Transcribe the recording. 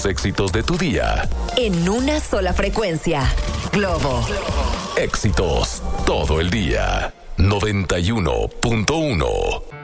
éxitos de tu día. En una sola frecuencia. Globo. Éxitos todo el día. 91.1